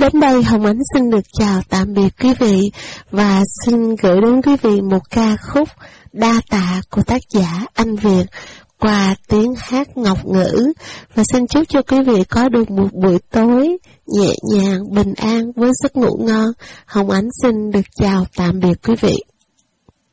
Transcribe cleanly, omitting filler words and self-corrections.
Đến đây Hồng Ánh xin được chào tạm biệt quý vị và xin gửi đến quý vị một ca khúc Đa Tạ của tác giả Anh Việt qua tiếng hát ngọc ngữ, và xin chúc cho quý vị có được một buổi tối nhẹ nhàng, bình an với giấc ngủ ngon. Hồng Ánh xin được chào tạm biệt quý vị.